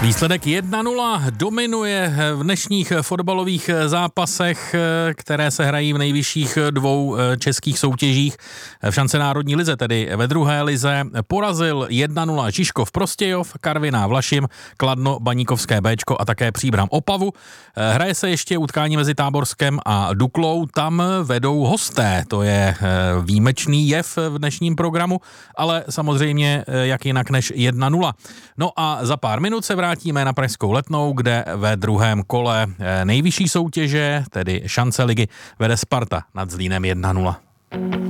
Výsledek 1-0 dominuje v dnešních fotbalových zápasech, které se hrají v nejvyšších dvou českých soutěžích. V šance národní lize, tedy ve druhé lize, porazil 1-0 Žižkov Prostějov, Karviná Vlašim, Kladno Baníkovské Béčko a také Příbram Opavu. Hraje se ještě utkání mezi Táborskem a Duklou, tam vedou hosté, to je výjimečný jev v dnešním programu, ale samozřejmě jak jinak než 1-0. No a za pár minut se vrátíme na Pražskou Letnou, kde ve druhém kole nejvyšší soutěže, tedy šance ligy, vede Sparta nad Zlínem 1-0.